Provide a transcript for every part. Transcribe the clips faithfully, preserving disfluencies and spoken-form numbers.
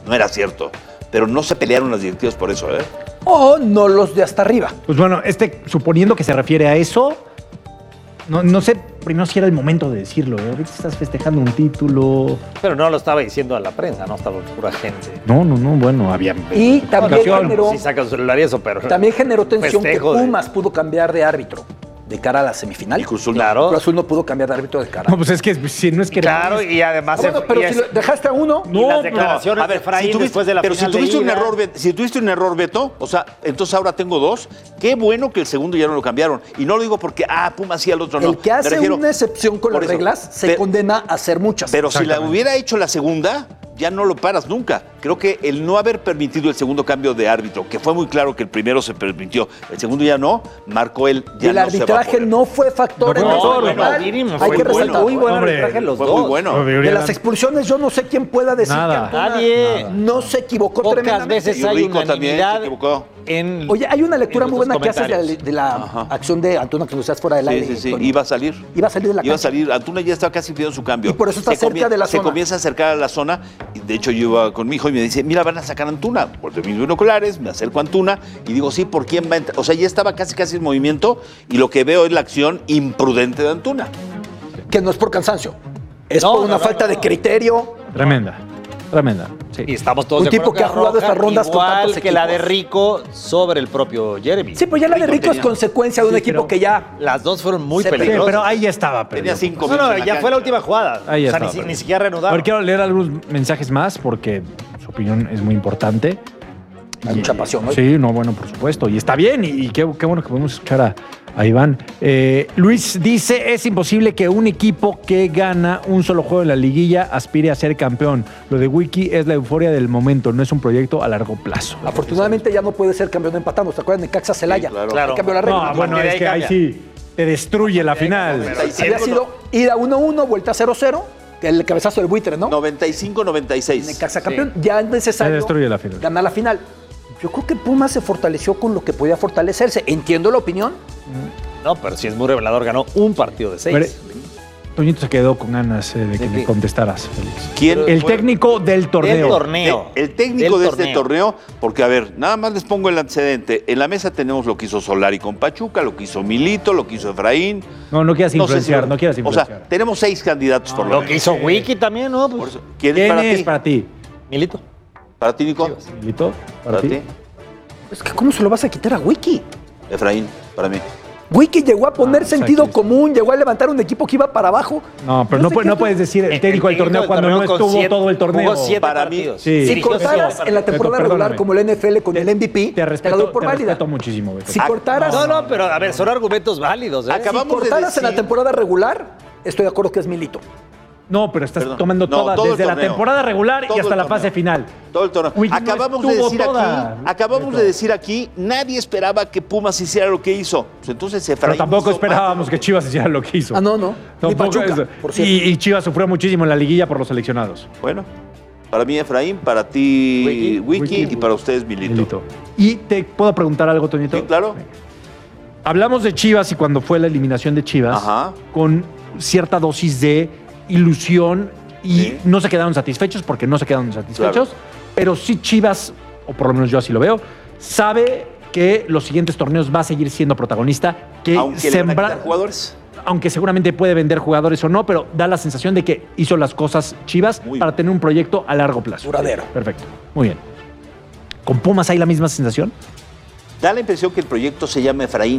no era cierto. Pero no se pelearon las directivas por eso, ¿eh? O no los de hasta arriba. Pues bueno, este, suponiendo que se refiere a eso, no, no sé primero si era el momento de decirlo. ¿eh? Ahorita estás festejando un título. Pero no lo estaba diciendo a la prensa, no estaba pura gente. No, no, no, bueno, había. Y también generó, Sí saca su celular y eso, pero... también generó tensión que festejo de- Pumas pudo cambiar de árbitro de cara a la semifinal. Y Cruz Azul, Claro. Cruz Azul no pudo cambiar de árbitro de cara. No, pues es que si no es que. Claro, y además... Ah, bueno, se- pero y si es- lo dejaste a uno, y las declaraciones A ver, de Efraín si tuviste- después de la pero final si tuviste de un ida. error, Bet- si tuviste un error, Beto, o sea, entonces ahora tengo dos. Qué bueno que el segundo ya no lo cambiaron. Y no lo digo porque, ah, Pumas sí, al otro no. el que Me hace refiero- una excepción con por las eso. reglas se Pero- condena a hacer muchas. Pero si la hubiera hecho la segunda, ya no lo paras nunca. Creo que el no haber permitido el segundo cambio de árbitro, que fue muy claro que el primero se permitió, el segundo ya no, marcó él. Y Ya el no se va a arbitraje poder. no fue factor No en fue el factor, final. bueno, mínimo, Hay fue que bueno. resaltar. Muy buen Hombre, arbitraje los Fue dos. muy bueno. De las expulsiones, yo no sé quién pueda decir Nada. que Antuna Nadie. no se equivocó Pocas tremendamente. veces Y hay Rico también se unanimidad equivocó. en... Oye, hay una lectura en muy nuestros buena que haces de la, comentarios. de la Ajá. acción de Antuna, que lo estás fuera del Sí, aire. sí, sí. Toño. Iba a salir. Iba a salir de la Iba a cancha. salir. Antuna ya estaba casi pidiendo su cambio. Y por eso está Se cerca de la se zona. comienza a acercar a la zona. Y de hecho, yo iba con mi hijo y me dice, mira, van a sacar a Antuna. Por mis binoculares, me acerco a Antuna y digo, sí, ¿por quién va a entrar? O sea, ya estaba casi, casi en movimiento y lo que veo es la acción imprudente de Antuna. Que no es por cansancio. Es No, por no, una no, falta no, de no. criterio. Tremenda. Tremenda. Sí. Y estamos todos Un de tipo acuerdo que ha jugado roja, estas rondas con igual tantos que la de equipos. Rico sobre el propio Jeremy. Sí, pues ya la de Rico Rico es tenía- consecuencia de un Sí, equipo pero- que ya... Las dos fueron muy Se Sí, peligrosas. pero ahí ya estaba. Tenía perdido. cinco No, minutos no, en la ya fue la cancha. última jugada. Ahí o sea, estaba, ni, si- pero- ni siquiera A reanudaron. ver, quiero leer algunos mensajes más porque su opinión es muy importante. Hay Y- mucha pasión, ¿no? Sí, no, bueno, por supuesto. Y está bien, y, y qué, qué bueno que podemos escuchar a, a Iván. Eh, Luis dice, es imposible que un equipo que gana un solo juego en la liguilla aspire a ser campeón. Lo de Wiki es la euforia del momento, no es un proyecto a largo plazo. Afortunadamente ya no puede ser campeón empatando. ¿Se acuerdan de Caxa Celaya? Sí, claro. Claro. Ahí cambió la regla. No, bueno, de es ahí que ahí cambia. sí te destruye la final. Había sido ida uno uno, vuelta cero cero, el cabezazo del buitre, ¿no? noventa y cinco noventa y seis. Necaxa campeón. Ya es necesario Se destruye la final. ganar la final. Yo creo que Pumas se fortaleció con lo que podía fortalecerse. Entiendo la opinión. No, pero sí es muy revelador. Ganó un partido de seis. Pero, Toñito se quedó con ganas eh, de que ¿De le qué? contestaras, Félix. ¿Quién El fue? técnico del torneo. Del torneo. El, el técnico Del de este torneo, porque a ver, nada más les pongo el antecedente. En la mesa tenemos lo que hizo Solari con Pachuca, lo que hizo Milito, lo que hizo Efraín. No, no quieras No sé si- influenciar, no quieras O influenciar. sea, tenemos seis candidatos por lo Lo menos. que hizo Wiki también, ¿no? Pues, Por eso, ¿Quién, ¿Quién es para es ti? para ti? Milito. ¿Para ti, Nico? ¿Milito? ¿Para ti? Es que ¿cómo se lo vas a quitar a Wiki? Efraín, para mí. Wiki llegó a poner Ah, sentido exacto. común, llegó a levantar un equipo que iba para abajo. No, pero no, sé puede- qué no tú- puedes decir el técnico del torneo cuando no con estuvo siete- todo el torneo. Jugó siete Para mí, partidos. sí. Si Dirigió cortaras siete en la partidos. temporada Perdóname. regular como el N F L con el M V P, Te te la respeto, doy por te válida. respeto muchísimo, Beto. Si cortaras, No, no, pero a ver, son argumentos válidos. ¿eh? si Acabamos de cortaras en la decir- temporada regular, estoy de acuerdo que es Milito. No, pero estás Perdón. tomando No, toda, todo el desde la torneo. temporada regular Todo y hasta el la fase torneo. final. Todo el torneo. Wiki no acabamos de estuvo decir toda, aquí, acabamos Beto. de decir aquí, nadie esperaba que Pumas hiciera lo que hizo. Pues entonces Pero Efraín tampoco hizo esperábamos más. que Chivas hiciera lo que hizo. Ah, no, no. Ni Tampoco Pachuca, eso. por cierto. y, y Chivas sufrió muchísimo en la liguilla por los seleccionados. Bueno, para mí Efraín, para ti Wiki. Wiki, Wiki. y para ustedes Milito. Milito. Y te puedo preguntar algo, Toñito. Sí, claro. Hablamos de Chivas y cuando fue la eliminación de Chivas, Ajá. con cierta dosis de ilusión y Sí. no se quedaron satisfechos porque no se quedaron satisfechos, pero sí Chivas, o por lo menos yo así lo veo, sabe que los siguientes torneos va a seguir siendo protagonista, que Aunque le van a sembra- quitar jugadores. aunque seguramente puede vender jugadores o no, pero da la sensación de que hizo las cosas Chivas Muy para bien. tener un proyecto a largo plazo. Duradero. Perfecto, muy bien. ¿Con Pumas hay la misma sensación? Da la impresión que el proyecto se llama Efraín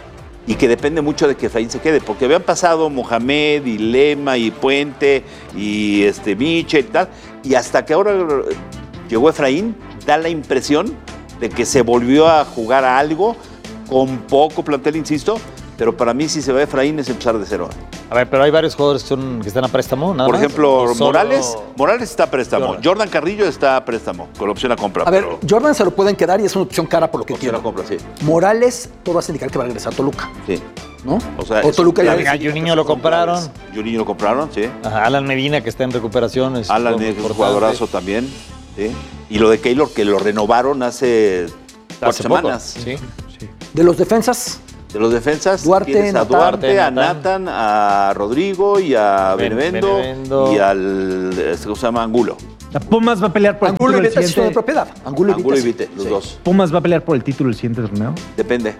y que depende mucho de que Efraín se quede, porque habían pasado Mohamed y Lema y Puente y este Michel y tal, y hasta que ahora llegó Efraín, da la impresión de que se volvió a jugar a algo con poco plantel, insisto, pero para mí si se va Efraín es empezar de cero. A ver, pero hay varios jugadores que, son, que están a préstamo, nada Por más. ejemplo, ¿O solo- Morales, Morales está a préstamo, Jordan. Jordan Carrillo está a préstamo, con opción a compra. A ver, pero Jordan se lo pueden quedar y es una opción cara por lo que opción a quiero. compra, sí. Morales, todo hace indicar que va a regresar a Toluca, sí. ¿no? O sea, o es- Toluca ya... A Juninho lo compraron. Juninho lo compraron, sí. Ajá, Alan Medina, que está en recuperación. Es Alan un es un importante. jugadorazo también, ¿sí? Y lo de Keylor, que lo renovaron hace cuatro Hace poco, semanas. Sí. De los defensas, De los defensas, Duarte, tienes a Natán. Duarte, a Natán. Nathan, a Rodrigo y a Ben- Benevendo, Benevendo. y al, este, ¿cómo se llama? Angulo. La Pumas va a pelear por Angulo y el título Vite del sí son de siguiente. propiedad. Angulo y Angulo y Vite. Vite, los Sí. dos. Pumas va a pelear por el título del siguiente torneo. Depende.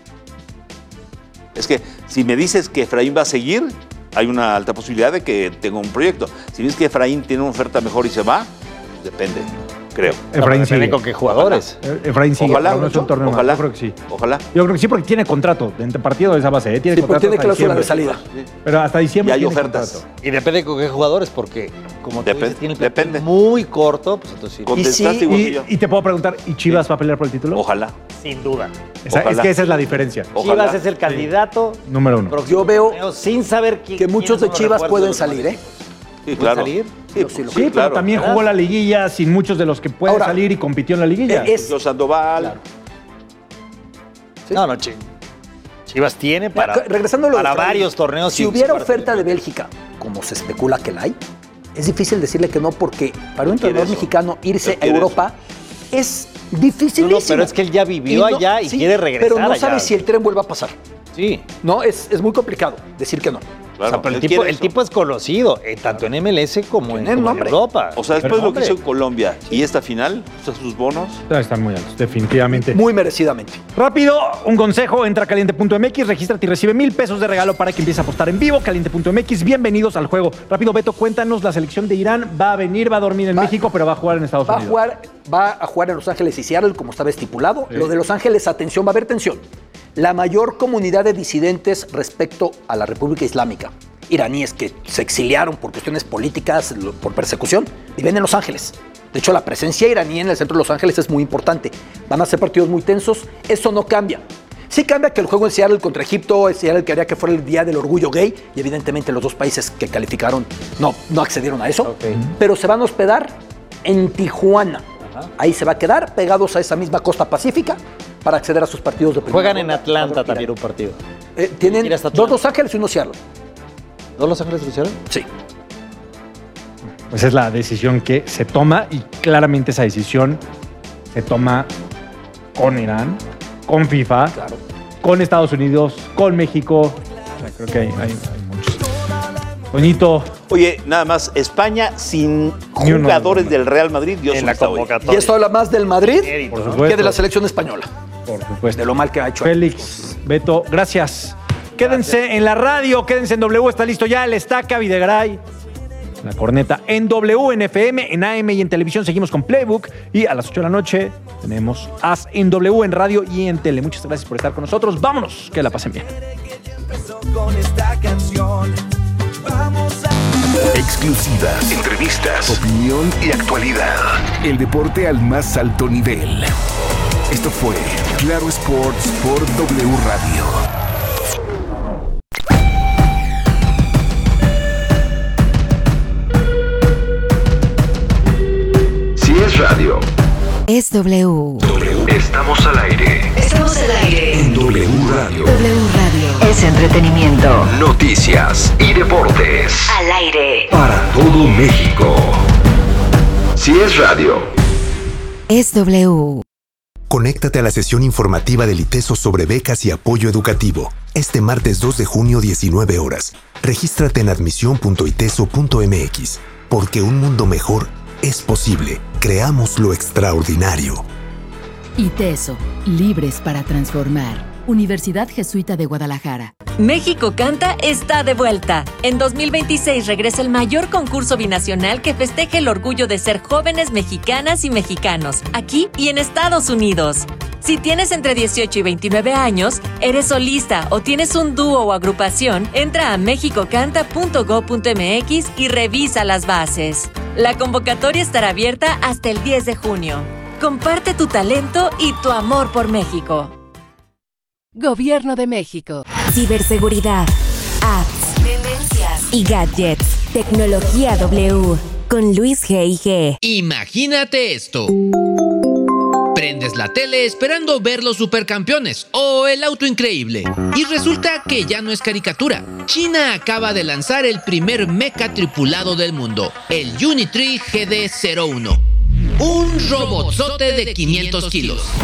Es que si me dices que Efraín va a seguir, hay una alta posibilidad de que tenga un proyecto. Si dices que Efraín tiene una oferta mejor y se va, depende, creo. Efraín Depende sigue. con qué jugadores. Eh, Efraín sigue, Ojalá, pero no es un torneo más. ojalá. Yo creo que sí. Ojalá. Yo creo que sí, porque tiene contrato de entre partido de esa base. ¿eh? Tiene Sí, porque contrato tiene hasta cláusula de diciembre. salida. Pero hasta diciembre Y hay tiene ofertas. contrato. Y depende con qué jugadores, porque como tú Depende- dices, tiene el plantel depende. muy corto, pues entonces sí. Contestaste sí, igual que Y, yo. y te puedo preguntar, ¿y Chivas va a pelear por el título? Ojalá. Sin duda. Esa- es ojalá. que esa es la diferencia. Ojalá. Chivas es el candidato Número uno. próximo Yo veo torneo, sin saber quién, que muchos quiénes de son los Chivas refuerzos pueden de los salir, demás ¿eh? equipos. Sí, ¿Pueden claro. salir? Sí, Yo sí lo Sí, pero claro. también ¿verdad? jugó la liguilla sin muchos de los que pueden Ahora, salir y compitió en la liguilla. es- Yo Sandoval. Claro. Sí. No, no, Chi- Chivas tiene para, Mira, regresando a lo de para Efraín, varios torneos. Si sin- hubiera sin oferta de participar. Bélgica, como se especula que la hay, es difícil decirle que no porque para un No quiere entrenador eso. mexicano irse No a quiere Europa es dificilísimo. No, no, pero es que él ya vivió allá y quiere regresar Pero no allá. sabe si el tren vuelva a pasar. Sí. No, es, es muy complicado decir que no. Claro, O sea, pero el él tipo, quiere el eso. tipo es conocido, eh, tanto en M L S como en, Tiene como en nombre. Europa. O sea, después Pero, de lo que hombre. hizo en Colombia y esta final, o sea, sus bonos. Están muy altos, definitivamente. Muy merecidamente. Rápido, un consejo, entra a caliente punto m x, regístrate y recibe mil pesos de regalo para que empieces a apostar en vivo. caliente punto m x, bienvenidos al juego. Rápido, Beto, cuéntanos, la selección de Irán va a venir, va a dormir en Va- México, pero va a jugar en Estados Va a, Unidos. jugar, va a jugar en Los Ángeles y Seattle, como estaba estipulado. Sí. Lo de Los Ángeles, atención, va a haber tensión. La mayor comunidad de disidentes respecto a la República Islámica, iraníes que se exiliaron por cuestiones políticas, lo- por persecución, viven en Los Ángeles. De hecho, la presencia iraní en el centro de Los Ángeles es muy importante. Van a ser partidos muy tensos. Eso no cambia. Sí cambia que el juego en Seattle contra Egipto, en Seattle quería que fuera el Día del Orgullo Gay, y evidentemente los dos países que calificaron no, no accedieron a eso. Ok. Pero se van a hospedar en Tijuana. Ahí se va a quedar pegados a esa misma costa pacífica para acceder a sus partidos de primera Juegan en ronda. Atlanta también un partido. Eh, tienen Ir hasta dos Atlanta. Los Ángeles y uno Seattle. ¿Dos Los Ángeles lo hicieron? Sí. Pues es la decisión que se toma y claramente esa decisión se toma con Irán, con FIFA, Claro. con Estados Unidos, con México. O sea, creo que hay, hay- hay muchos. Toñito, Oye, nada más, España sin Ni uno. jugadores del Real Madrid, Dios En la está hoy. Y convocatoria. esto habla más del Madrid Mérito, por ¿no? supuesto. que de la selección española. por supuesto. De lo mal que ha hecho. Félix, Beto, gracias. Quédense en la radio, quédense en W, está listo ya el Estaca, Videgaray, la corneta en W, en F M, en A M y en televisión. Seguimos con Playbook y a las ocho de la noche tenemos As en W, en radio y en tele. Muchas gracias por estar con nosotros. Vámonos, que la pasen bien. Con esta canción vamos a Exclusivas, entrevistas, opinión y actualidad. El deporte al más alto nivel. Esto fue Claro Sports por W Radio. Si es radio, Es W. estamos al aire. Estamos al aire. En W Radio. W Radio. Es entretenimiento. Noticias y deportes. Al aire. Para todo México. Si es radio. Es W. Conéctate a la sesión informativa del ITESO sobre becas y apoyo educativo. Este martes dos de junio, diecinueve horas. Regístrate en admisión punto iteso punto m x. Porque un mundo mejor es posible. Creamos lo extraordinario. ITESO, libres para transformar. Universidad Jesuita de Guadalajara. México Canta está de vuelta. En dos mil veintiséis regresa el mayor concurso binacional que festeja el orgullo de ser jóvenes mexicanas y mexicanos, aquí y en Estados Unidos. Si tienes entre dieciocho y veintinueve años, eres solista o tienes un dúo o agrupación, entra a mexico canta punto gob punto m x y revisa las bases. La convocatoria estará abierta hasta el diez de junio. Comparte tu talento y tu amor por México. Gobierno de México. Ciberseguridad. Apps. Tendencias. Y gadgets. Tecnología W. Con Luis G I G. Imagínate esto. Prendes la tele esperando ver los supercampeones o el auto increíble. Y resulta que ya no es caricatura. China acaba de lanzar el primer mecha tripulado del mundo, el Unitree G D cero uno. Un robotzote de quinientos kilos.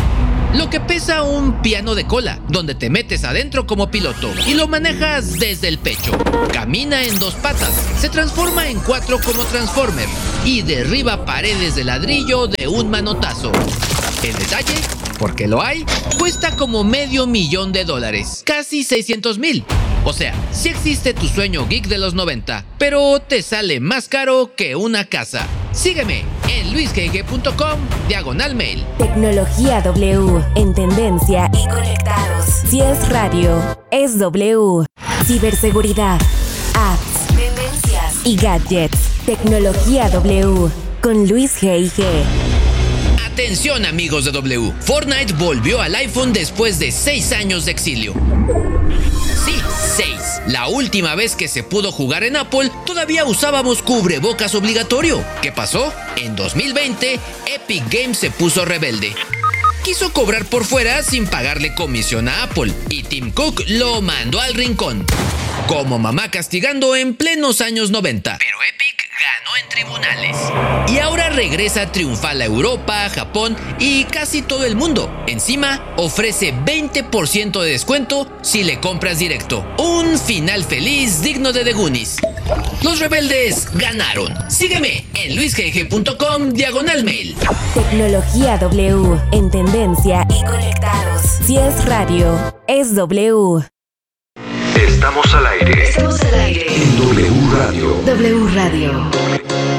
lo que pesa un piano de cola, donde te metes adentro como piloto y lo manejas desde el pecho. Camina en dos patas, se transforma en cuatro como Transformer y derriba paredes de ladrillo de un manotazo. El detalle, porque lo hay, cuesta como medio millón de dólares, casi seiscientos mil. O sea, sí existe tu sueño geek de los noventa, pero te sale más caro que una casa. Sígueme en luisgg punto com, diagonal mail. Tecnología W, en tendencia y conectados. Si es radio, es W. Ciberseguridad, apps, tendencias y gadgets. Tecnología W, con Luis G I G. Atención amigos de W, Fortnite volvió al iPhone después de seis años de exilio. Sí, seis. La última vez que se pudo jugar en Apple, todavía usábamos cubrebocas obligatorio. ¿Qué pasó? En dos mil veinte, Epic Games se puso rebelde. Quiso cobrar por fuera sin pagarle comisión a Apple y Tim Cook lo mandó al rincón. Como mamá castigando en plenos años noventa. Pero Epic ganó en tribunales. Y ahora regresa triunfal a Europa, Japón y casi todo el mundo. Encima, ofrece veinte por ciento de descuento si le compras directo. Un final feliz digno de The Goonies. Los rebeldes ganaron. Sígueme en luisgg punto com, diagonal mail. Tecnología W, en tendencia y conectados. Si es radio, es W. Estamos al aire. Estamos al aire. En W Radio. W Radio.